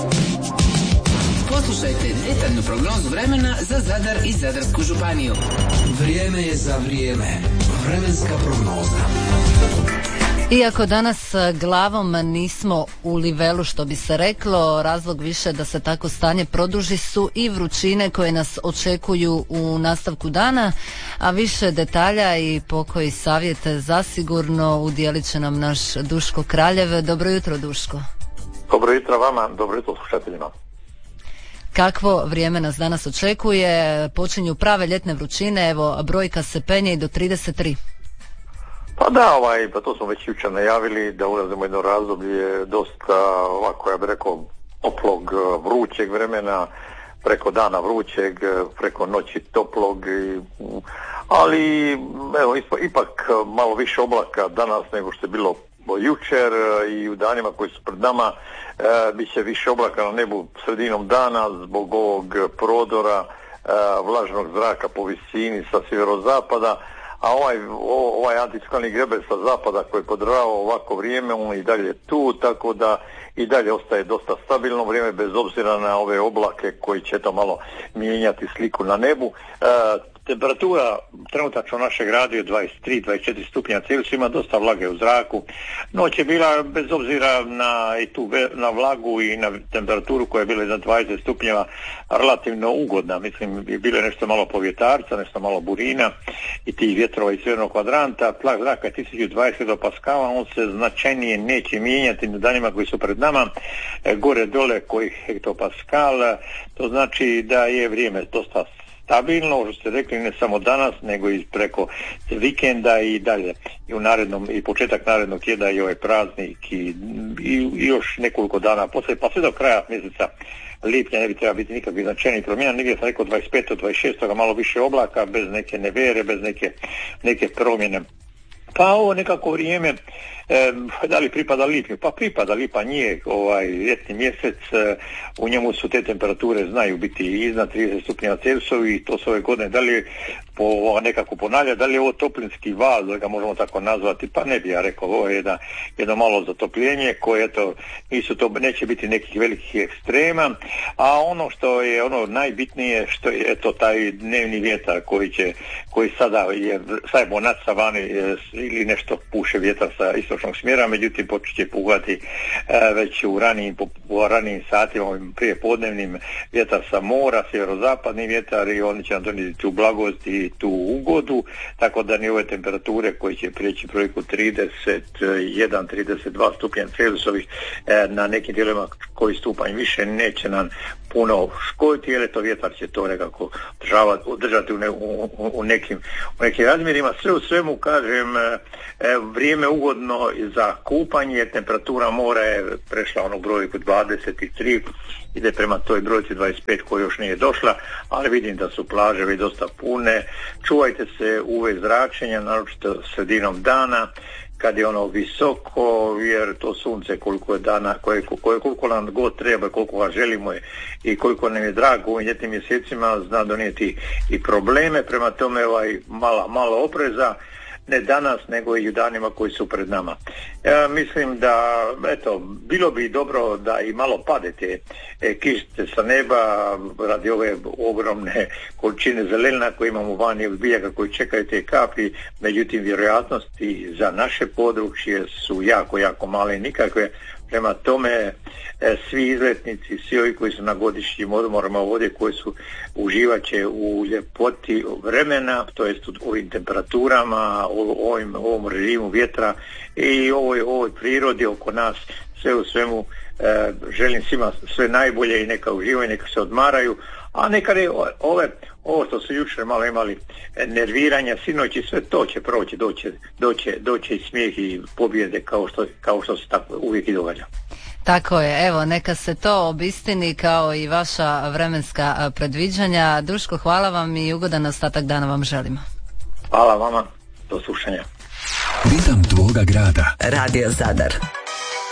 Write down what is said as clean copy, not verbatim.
Poslušajte detaljnu prognozu vremena za Zadar i Zadarsku županiju. Vrijeme je za vrijeme. Vremenska prognoza. Iako danas glavom nismo u livelu, što bi se reklo, razlog više da se tako stanje produži su i vrućine koje nas očekuju u nastavku dana, a više detalja i pokoji savjete zasigurno udjelit će nam naš Duško Kraljev. Dobro jutro, Duško. Dobro jutro vama, dobro jutro slušateljima. Kakvo vrijeme nas danas očekuje? Počinju prave ljetne vrućine, evo brojka se penje i do 33. Pa da, pa to smo već jučer najavili da ulazimo u jedno razdoblje dosta ovako, ja bih rekao, toplog, vrućeg vremena, preko dana vrućeg, preko noći toplog, ali evo ipak malo više oblaka danas nego što je bilo jučer i u danima koji su pred nama. Bit će više oblaka na nebu sredinom dana zbog ovog prodora vlažnog zraka po visini sa sjeverozapada, a ovaj anticiklonski greber sa zapada koji podržava ovako vrijeme, on i dalje tu, tako da i dalje ostaje dosta stabilno vrijeme bez obzira na ove oblake koji će to malo mijenjati sliku na nebu. Temperatura trenutačno u našem gradu je 23-24 stupnja Celzijusima, ima dosta vlage u zraku. Noć je bila, bez obzira na vlagu i na temperaturu koja je bila za 20 stupnjeva, relativno ugodna. Mislim, je bilo nešto malo povjetarca, nešto malo burina i tih vjetrova iz sjevernog kvadranta. Tlak zraka je 1020 do Paskala, on se značajnije neće mijenjati na danima koji su pred nama. Gore dole koji hektopaskal, to znači da je vrijeme dosta stabilno, što ste rekli, ne samo danas, nego i preko vikenda i dalje. I u narednom, i početak narednog tjedna i ovaj praznik i još nekoliko dana poslije, pa sve do kraja mjeseca lipnja ne bi treba biti nikakvih značajnih promjena. Negdje sam rekao 25. 26. malo više oblaka, bez neke nevere, bez neke promjene. Pa ovo nekako vrijeme, da li pripada lipnju? Pa pripada, lipanj je ljetni mjesec, u njemu su te temperature znaju biti iznad 30 stupnjeva Celzijusova i to su ove godine, da li nekako ponavlja, da li je ovo toplinski val, da ga možemo tako nazvati, pa ne bi ja rekao, ovo je jedno malo zatopljenje koje neće biti nekih velikih ekstrema, a ono što je najbitnije, što je taj dnevni vjetar koji sada je bonaca vani ili nešto puše vjetar sa istočnog smjera, međutim počet će puhati već u ranijim satima, prije podnevnim, vjetar sa mora, sjeverozapadni vjetar, i oni će nam donijeti tu blagost i tu ugodu, tako da ni ove temperature koje će prijeći brojku 31-32 stupnja Celzijusovih na nekim dijelovima koji stupanj više neće nam puno škoditi, jer to vjetar će to nekako održati u nekim razmjerima. Sve u svemu, kažem, vrijeme ugodno za kupanje, temperatura mora je prešla onu brojku 23, ide prema toj brojci 25 koja još nije došla, ali vidim da su plaže već dosta pune. Čuvajte se UV zračenja, naročito sredinom dana, kad je ono visoko, jer to sunce koliko je dana, koliko nam god treba, koliko ga želimo i koliko nam je drago u ovim ljetnim mjesecima, zna donijeti i probleme, prema tome malo opreza, ne danas nego i u danima koji su pred nama. Ja mislim da, bilo bi dobro da i malo padete kišice sa neba radi ove ogromne količine zelenila koje imamo vani od biljaka koji čekaju te kapi, međutim vjerojatnosti za naše područje su jako male i nikakve. Prema tome, svi izletnici, svi ovi koji su na godišnjim odmorima ovdje, koji su uživat će u ljepoti vremena, to jest u ovim temperaturama, ovom režimu vjetra i ovoj prirodi oko nas, sve u svemu želim svima sve najbolje i neka uživaju, neka se odmaraju, a neka ovo što su jučer malo imali nerviranja, sinoć i sve to će proći, doće i smijeh i pobjede kao što se tako uvijek i događa. Tako je, evo, neka se to obistini kao i vaša vremenska predviđanja. Duško, hvala vam i ugodan ostatak dana vam želimo. Hvala vama, do slušanja. Ritam tvoga grada. Radio Zadar.